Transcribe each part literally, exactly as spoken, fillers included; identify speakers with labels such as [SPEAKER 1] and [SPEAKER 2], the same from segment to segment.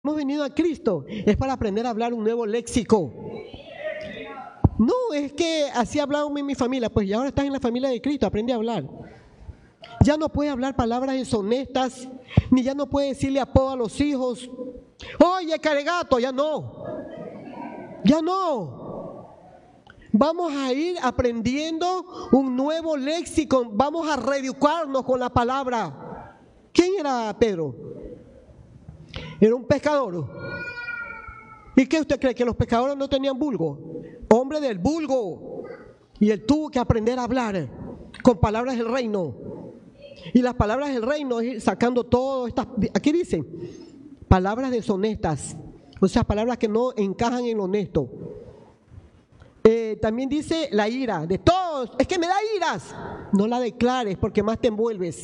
[SPEAKER 1] hemos venido a Cristo es para aprender a hablar un nuevo léxico. No, es que así hablaba en mi familia. Pues ya ahora estás en la familia de Cristo, aprende a hablar. Ya no puedes hablar palabras deshonestas, ni ya no puedes decirle apodo a los hijos. Oye, caregato, ya no. Ya no. Vamos a ir aprendiendo un nuevo léxico. Vamos a reeducarnos con la palabra. ¿Quién era Pedro? Era un pescador. ¿Y qué usted cree? ¿Que los pescadores no tenían vulgo? Hombre del vulgo. Y él tuvo que aprender a hablar con palabras del reino. Y las palabras del reino es ir sacando todo estas, aquí dice, palabras deshonestas. O sea, palabras que no encajan en lo honesto. Eh, también dice la ira de todos. Es que me da iras. No la declares porque más te envuelves.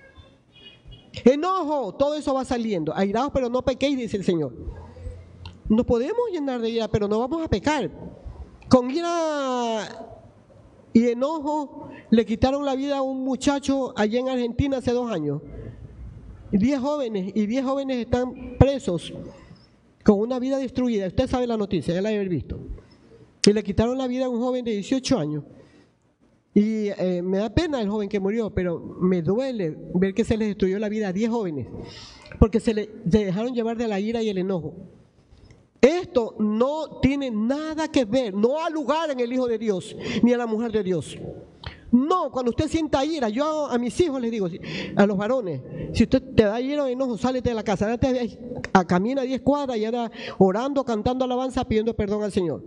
[SPEAKER 1] Enojo, todo eso va saliendo. Airaos, pero no pequéis, dice el Señor. Nos podemos llenar de ira, pero no vamos a pecar. Con ira y enojo le quitaron la vida a un muchacho allá en Argentina hace dos años. Diez jóvenes, y diez jóvenes están presos con una vida destruida. Usted sabe la noticia, ya la debe haber visto. Y le quitaron la vida a un joven de dieciocho años. Y eh, me da pena el joven que murió, pero me duele ver que se les destruyó la vida a diez jóvenes, porque se le se dejaron llevar de la ira y el enojo. Esto no tiene nada que ver, no ha lugar en el Hijo de Dios, ni a la mujer de Dios. No, cuando usted sienta ira, yo a mis hijos les digo, a los varones, si usted te da ira o enojo, sálete de la casa, andate a, camina diez cuadras y anda orando, cantando alabanza, pidiendo perdón al Señor.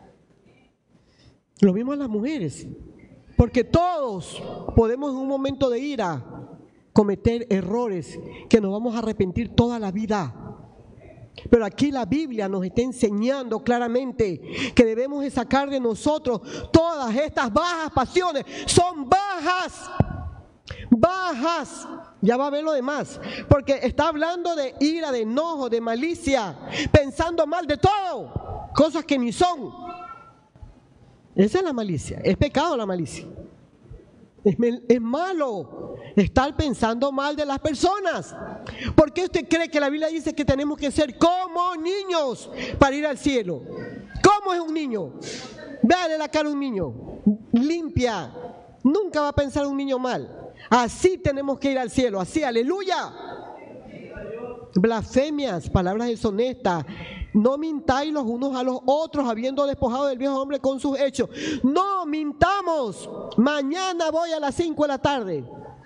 [SPEAKER 1] Lo mismo a las mujeres. Porque todos podemos en un momento de ira cometer errores que nos vamos a arrepentir toda la vida. Pero aquí la Biblia nos está enseñando claramente que debemos de sacar de nosotros todas estas bajas pasiones. Son bajas, bajas. Ya va a ver lo demás. Porque está hablando de ira, de enojo, de malicia, pensando mal de todo, cosas que ni son. Esa es la malicia, es pecado la malicia. Es, es malo estar pensando mal de las personas. ¿Por qué usted cree que la Biblia dice que tenemos que ser como niños para ir al cielo? ¿Cómo es un niño? Véale la cara a un niño, limpia. Nunca va a pensar un niño mal. Así tenemos que ir al cielo, así, aleluya. Blasfemias, palabras deshonestas. No mintáis los unos a los otros, habiendo despojado del viejo hombre con sus hechos. No mintamos. Mañana voy a las cinco de la tarde.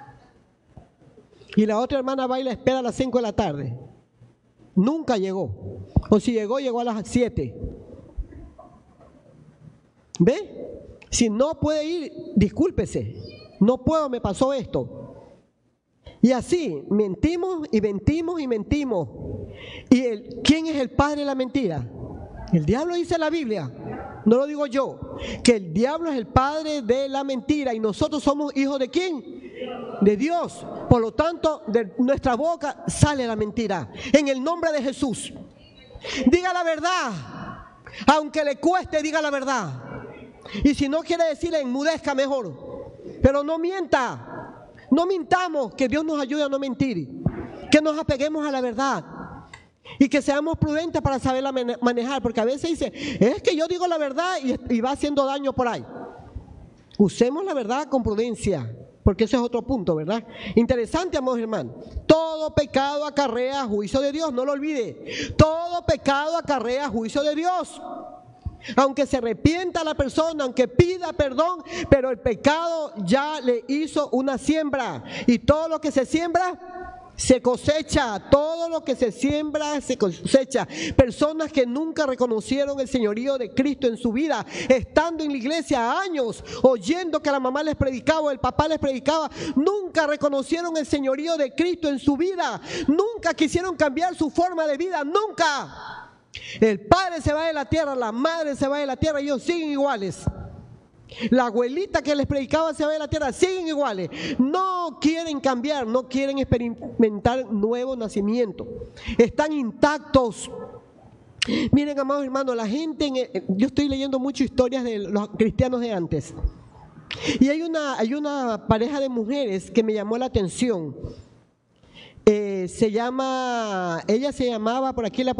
[SPEAKER 1] Y la otra hermana va y la espera a las cinco de la tarde. Nunca llegó. O si llegó, llegó a las siete. ¿Ve? Si no puede ir, discúlpese. No puedo, me pasó esto. Y así, mentimos y mentimos y mentimos. ¿Y el, quién es el padre de la mentira? El diablo, dice la Biblia. No lo digo yo. Que el diablo es el padre de la mentira. ¿Y nosotros somos hijos de quién? De Dios. Por lo tanto, de nuestra boca sale la mentira. En el nombre de Jesús. Diga la verdad. Aunque le cueste, diga la verdad. Y si no quiere decirle, enmudezca mejor. Pero no mienta. No mintamos, que Dios nos ayude a no mentir, que nos apeguemos a la verdad y que seamos prudentes para saberla manejar, porque a veces dice, es que yo digo la verdad y, y va haciendo daño por ahí. Usemos la verdad con prudencia, porque ese es otro punto, ¿verdad? Interesante, amados hermanos. Todo pecado acarrea juicio de Dios, no lo olvide. Todo pecado acarrea juicio de Dios. Aunque se arrepienta la persona, aunque pida perdón, pero el pecado ya le hizo una siembra. Y todo lo que se siembra, se cosecha. Todo lo que se siembra, se cosecha. Personas que nunca reconocieron el señorío de Cristo en su vida, estando en la iglesia años, oyendo que la mamá les predicaba o el papá les predicaba, nunca reconocieron el señorío de Cristo en su vida. Nunca quisieron cambiar su forma de vida, nunca. El padre se va de la tierra, la madre se va de la tierra y ellos siguen iguales. La abuelita que les predicaba se va de la tierra, siguen iguales. No quieren cambiar, no quieren experimentar nuevo nacimiento. Están intactos. Miren, amados hermanos, la gente, en el, yo estoy leyendo muchas historias de los cristianos de antes. Y hay una, hay una pareja de mujeres que me llamó la atención. eh, se llama, ella se llamaba, por aquí la